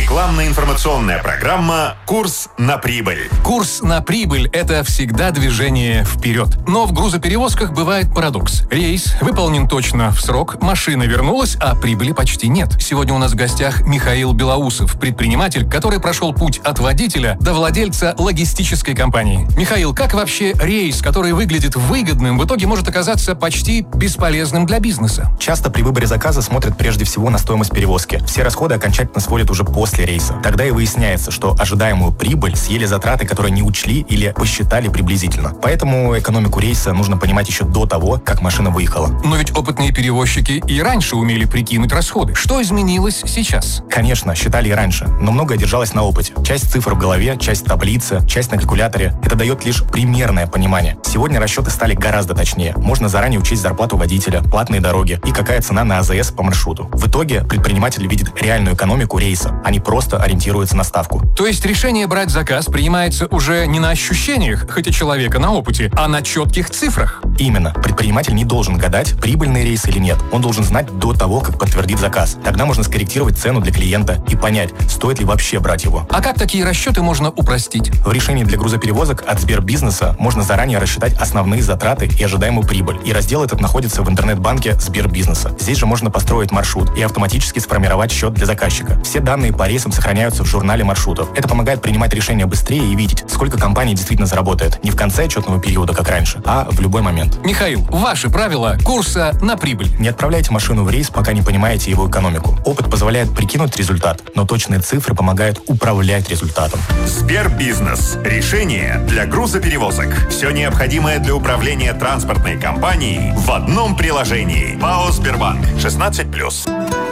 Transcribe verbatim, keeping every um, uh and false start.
Рекламно-информационная программа «Курс на прибыль». Курс на прибыль – это всегда движение вперед. Но в грузоперевозках бывает парадокс. Рейс выполнен точно в срок, машина вернулась, а прибыли почти нет. Сегодня у нас в гостях Михаил Белоусов, предприниматель, который прошел путь от водителя до владельца логистической компании. Михаил, как вообще рейс, который выглядит выгодным, в итоге может оказаться почти бесполезным для бизнеса? Часто при выборе заказа смотрят прежде всего на стоимость перевозки. Все расходы окончательно сводят уже после рейса. Тогда и выясняется, что ожидаемую прибыль съели затраты, которые не учли или посчитали приблизительно. Поэтому экономику рейса нужно понимать еще до того, как машина выехала. Но ведь опытные перевозчики и раньше умели прикинуть расходы. Что изменилось сейчас? Конечно, считали и раньше, но многое держалось на опыте. Часть цифр в голове, часть в таблице, часть на калькуляторе. Это дает лишь примерное понимание. Сегодня расчеты стали гораздо точнее. Можно заранее учесть зарплату водителя, платные дороги и какая цена на АЗС по маршруту. В итоге предприниматель видит реальную экономику рейса, а не просто ориентируется на ставку. То есть решение брать заказ принимается уже не на ощущениях, хоть и человека на опыте, а на четких цифрах? Именно. Предприниматель не должен гадать, прибыльный рейс или нет. Он должен знать до того, как подтвердит заказ. Тогда можно скорректировать цену для клиента и понять, стоит ли вообще брать его. А как такие расчеты можно упростить? В решении для грузоперевозок от Сбербизнеса можно заранее рассчитать основные затраты и ожидаемую прибыль. И раздел этот находится в интернет-банке Сбербизнеса. Здесь же можно построить маршрут и автоматически сформировать счет для заказчика. Все данные по рейсам сохраняются в журнале маршрутов. Это помогает принимать решения быстрее и видеть, сколько компания действительно заработает. Не в конце отчетного периода, как раньше, а в любой момент. Михаил, ваши правила курса на прибыль. Не отправляйте машину в рейс, пока не понимаете его экономику. Опыт позволяет прикинуть результат, но точные цифры помогают управлять результатом. Сбербизнес. Решение для грузоперевозок. Все необходимое для управления транспортной компанией в одном приложении. ПАО «Сбербанк». шестнадцать плюс.